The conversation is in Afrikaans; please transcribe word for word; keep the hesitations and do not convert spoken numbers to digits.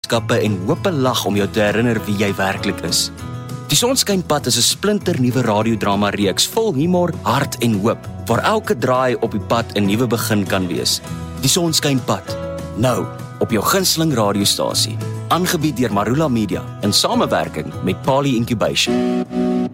boodskappe en hoop en lag om jou te herinner wie jy werklik is. Die Sonskynpad is 'n splinternuwe radiodrama reeks vol humor, hart en hoop, waar elke draai op die pad 'n nuwe begin kan wees. Die Sonskynpad, nou op jou gunsteling radiostasie, aangebied deur Marula Media in samewerking met Pali Incubation.